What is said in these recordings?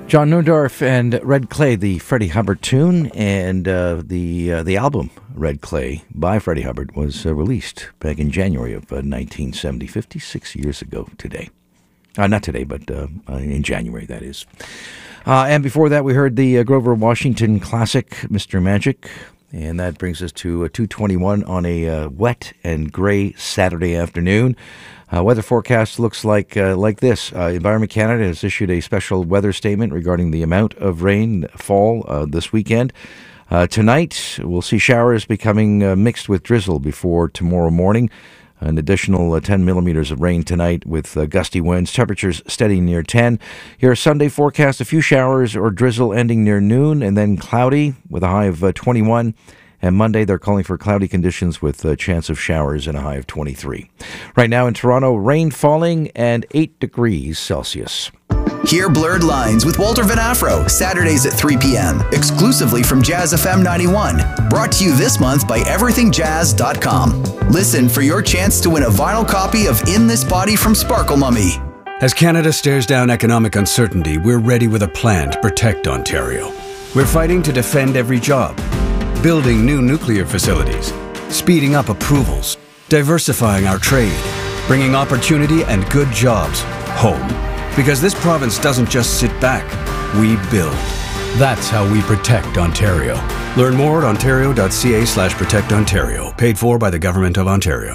John Neudorf and Red Clay, the Freddie Hubbard tune, and the album Red Clay by Freddie Hubbard was released back in January of 1970, 56 years ago today. Not today, but in January, that is. And before that, we heard the Grover Washington classic, Mr. Magic. And that brings us to 2:21 on a wet and gray Saturday afternoon. Weather forecast looks like this. Environment Canada has issued a special weather statement regarding the amount of rain fall this weekend. Tonight, we'll see showers becoming mixed with drizzle before tomorrow morning. An additional 10 millimeters of rain tonight with gusty winds. Temperatures steady near 10. Your Sunday forecast, a few showers or drizzle ending near noon, and then cloudy with a high of 21. And Monday, they're calling for cloudy conditions with a chance of showers and a high of 23. Right now in Toronto, rain falling and 8 degrees Celsius. Hear Blurred Lines with Walter Van Afro, Saturdays at 3 p.m., exclusively from Jazz FM 91. Brought to you this month by EverythingJazz.com. Listen for your chance to win a vinyl copy of In This Body from Sparkle Mummy. As Canada stares down economic uncertainty, we're ready with a plan to protect Ontario. We're fighting to defend every job, building new nuclear facilities, speeding up approvals, diversifying our trade, bringing opportunity and good jobs home. Because this province doesn't just sit back, we build. That's how we protect Ontario. Learn more at ontario.ca/protectontario. Paid for by the Government of Ontario.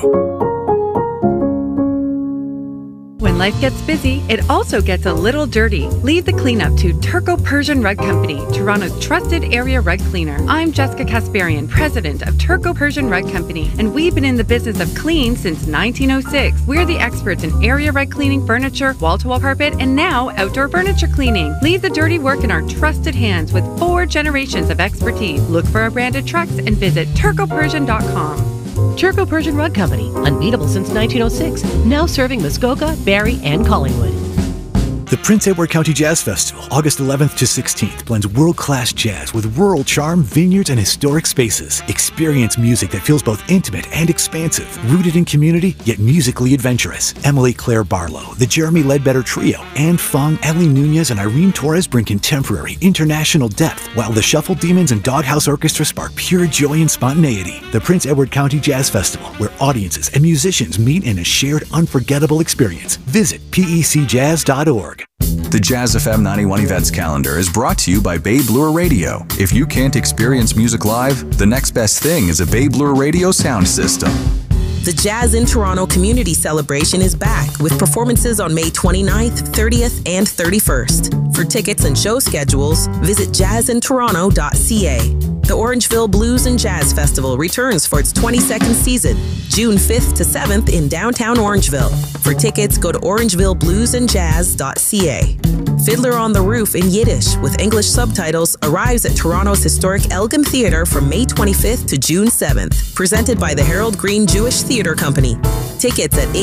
When life gets busy, it also gets a little dirty. Leave the cleanup to Turco Persian Rug Company, Toronto's trusted area rug cleaner. I'm Jessica Kasparian, president of Turco Persian Rug Company, and we've been in the business of clean since 1906. We're the experts in area rug cleaning, furniture, wall-to-wall carpet, and now outdoor furniture cleaning. Leave the dirty work in our trusted hands with 4 generations of expertise. Look for our branded trucks and visit turcopersian.com. Turco Persian Rug Company, unbeatable since 1906, now serving Muskoka, Barrie, and Collingwood. The Prince Edward County Jazz Festival, August 11th to 16th, blends world-class jazz with rural charm, vineyards, and historic spaces. Experience music that feels both intimate and expansive, rooted in community, yet musically adventurous. Emily Claire Barlow, the Jeremy Ledbetter Trio, Anne Fung, Ellie Nunez, and Irene Torres bring contemporary, international depth, while the Shuffle Demons and Doghouse Orchestra spark pure joy and spontaneity. The Prince Edward County Jazz Festival, where audiences and musicians meet in a shared, unforgettable experience. Visit pecjazz.org. The Jazz FM 91 events calendar is brought to you by Bay Bloor Radio. If you can't experience music live, the next best thing is a Bay Bloor Radio sound system. The Jazz in Toronto Community Celebration is back with performances on May 29th, 30th, and 31st. For tickets and show schedules, visit jazzintoronto.ca. The Orangeville Blues and Jazz Festival returns for its 22nd season, June 5th to 7th in downtown Orangeville. For tickets, go to orangevillebluesandjazz.ca. Fiddler on the Roof in Yiddish with English subtitles arrives at Toronto's historic Elgin Theatre from May 25th to June 7th, presented by the Harold Green Jewish Theatre Company. Tickets at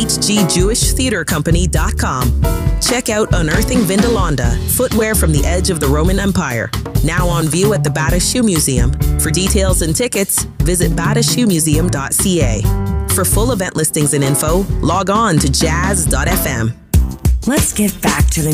hgjewishtheatrecompany.com. Check out Unearthing Vindalonda, footwear from the edge of the Roman Empire, now on view at the Bata Shoe Museum. For details and tickets, visit batashoemuseum.ca. For full event listings and info, log on to jazz.fm. Let's get back to the